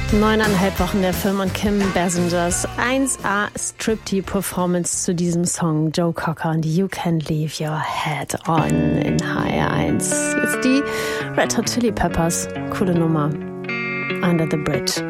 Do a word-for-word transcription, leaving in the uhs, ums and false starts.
Neuneinhalb Wochen der Film und Kim Bassingers eins A Striptease-Performance zu diesem Song Joe Cocker und You Can Leave Your Head On in H R eins. Jetzt die Red Hot Chili Peppers. Coole Nummer. Under the Bridge.